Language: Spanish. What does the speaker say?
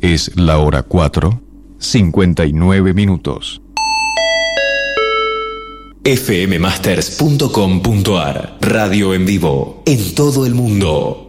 Es la hora 4:59. fmmasters.com.ar. Radio en vivo en todo el mundo.